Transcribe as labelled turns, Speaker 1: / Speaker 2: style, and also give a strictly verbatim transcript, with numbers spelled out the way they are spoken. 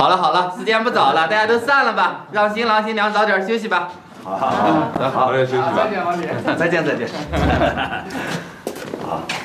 Speaker 1: 好了好了，时间不早了，大家都散了吧，让新郎新娘早点休息吧。
Speaker 2: 好好好，好，
Speaker 3: 早点休息吧。
Speaker 4: 再见，王姐。
Speaker 2: 再见再见。好。